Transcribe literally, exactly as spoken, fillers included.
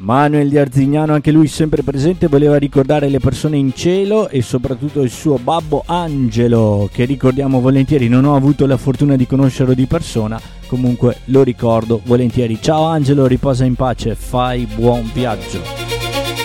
Manuel di Arzignano, anche lui sempre presente, voleva ricordare le persone in cielo e soprattutto il suo babbo Angelo, che ricordiamo volentieri. Non ho avuto la fortuna di conoscerlo di persona, comunque lo ricordo volentieri. Ciao Angelo, riposa in pace, fai buon viaggio.